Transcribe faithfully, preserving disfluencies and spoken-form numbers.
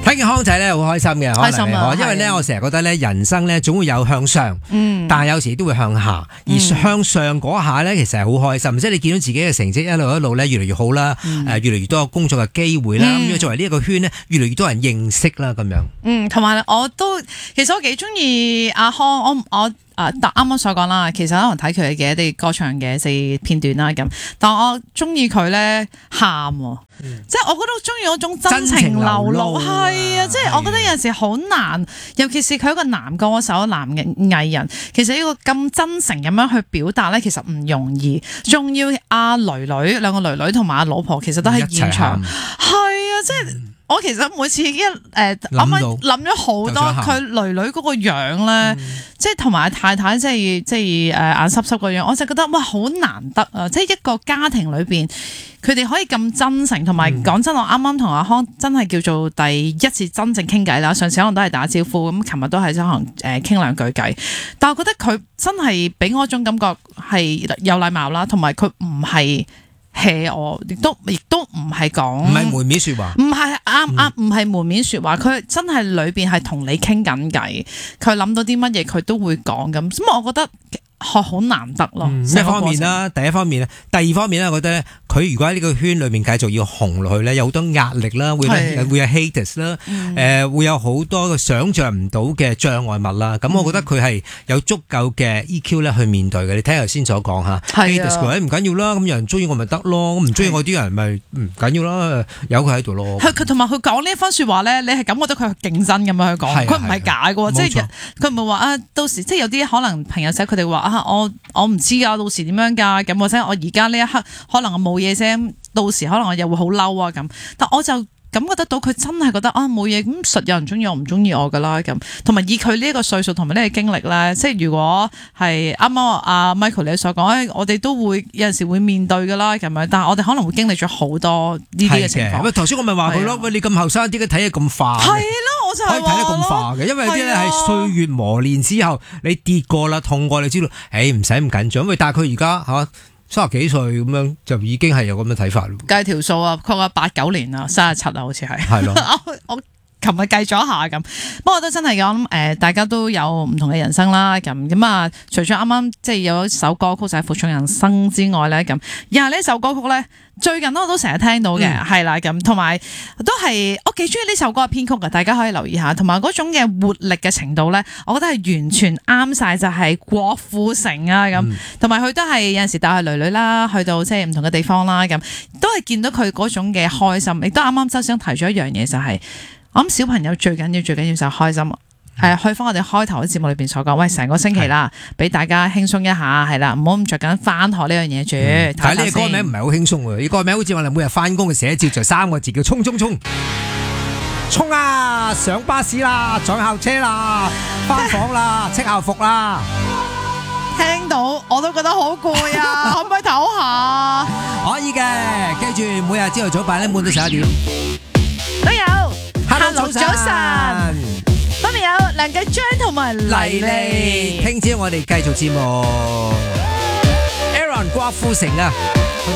睇健康仔咧好開心嘅， 開心啊！ 因為咧我成日覺得咧人生咧總會有向上，嗯，但係有時都會向下，而向上嗰下咧其實係好開心，即係你見到自己嘅成績一路一路咧越嚟越好啦，誒、嗯呃、越嚟越多工作嘅機會啦，咁、嗯、作為呢一個圈咧越嚟越多人認識啦咁樣。 嗯，同埋我都其實我幾中意阿康，我我。啊！啱啱所講啦，其實可能睇佢嘅一啲歌唱嘅四片段啦咁，但我中意佢咧喊，嗯、即係我覺得中意嗰種真情流露，係啊！即係我覺得有陣時好難，尤其是佢一個男歌手、男嘅藝人，其實呢個咁真誠咁樣去表達咧，其實唔容易。仲要阿囡囡兩個囡囡同埋阿老婆，其實都喺現場，係啊！即係。嗯我其實每次一誒啱啱諗咗好多佢囡囡嗰個樣咧，嗯、即係同埋太太即係即係誒眼濕濕個樣，我就覺得哇好難得啊！即係一個家庭裏邊，佢哋可以咁真誠，同埋講真，我啱啱同阿康真係叫做第一次真正傾偈啦。上次可能都係打招呼，咁琴日都係可能誒傾兩句偈，但係我覺得佢真係俾我一種感覺係有禮貌啦，同埋佢唔係。hea 我，亦都亦都唔係講，唔係門面説話， 唔係啱啱，唔係門面説話，佢真係裏邊係同你傾緊偈，佢諗到啲乜嘢佢都會講咁，咁我覺得學好難得咯。 一方面啦，第一方面咧，第二方面咧，我覺得咧，佢如果喺呢個圈裏面繼續要紅落去咧，有好多壓力啦，會咧會有 haters 啦，誒會有好多個想像唔到嘅障礙物啦。咁我覺得佢係有足夠嘅 E Q 咧去面對嘅。你睇頭先所講嚇 haters 佢唔緊要啦，咁有人中意我咪得咯，唔中意我啲人咪唔緊要啦，由佢喺度咯。佢同埋佢講呢一番説話咧，你係感覺到佢係競爭咁樣去講，佢唔係假嘅喎，即係佢唔係話啊，到時即係有啲可能朋友仔佢哋話。啊！我我唔知啊，到時點樣㗎？咁或者我而家呢一刻可能我冇嘢啫，到時可能我又會好嬲啊咁。但我就感覺得到佢真係覺得啊冇嘢，咁實有人中意我唔中意我㗎啦咁。同埋以佢呢一個歲數同埋呢個經歷咧，即係如果係啱啱阿 Michael 你所講，誒我哋都會有陣時會面對㗎啦咁樣。但係我哋可能會經歷咗好多呢啲嘅情況。 喂，頭先我咪話佢咯，喂你咁後生，點解睇嘢咁快？ 係咯。 可以睇得咁化嘅，因為啲咧係歲月磨練之後，你跌過啦、痛過，你知道，誒唔使咁緊張。因為但係佢而家嚇三十幾歲咁樣，就已經係有咁嘅睇法咯。 計條數啊，佢話八九年啊，三十七啊，好似係。係咯。我琴日計咗下咁，不過都真係咁誒，大家都有唔同嘅人生啦。咁咁啊，除咗啱啱即係有一首歌曲就係《負重人生》之外咧，咁而係呢首歌曲咧。最近我都成日聽到嘅，係啦咁，同埋都係我幾中意呢首歌嘅編曲嘅，大家可以留意下。同埋嗰種嘅活力嘅程度咧，我覺得係完全啱晒，就係郭富城啊咁。同埋佢都係有陣時帶下囡囡啦，去到即係唔同嘅地方啦咁，都係見到佢嗰種嘅開心。亦都啱啱周生提咗一樣嘢，就係、是、我諗小朋友最緊要最緊要就係開心。係去翻我哋開頭嘅節目裏邊所講，喂，成個星期啦，俾大家輕鬆一下，係啦，唔好咁着緊翻學呢樣嘢住。嗯、看看但係呢個歌名唔係好輕鬆喎，呢個歌名好似我哋每日翻工嘅寫照就三個字，叫衝衝衝，衝啊！上巴士啦，上校車啦，翻房啦，戚校服啦。 聽到我都覺得好攰啊，可唔可以唞下？ 可以嘅，記住每日朝頭早八點半到十一點都有。 Hello 早晨。 方面有梁繼章同埋黎莉， 聽朝我哋繼續節目。Aaron 郭富城啊，佢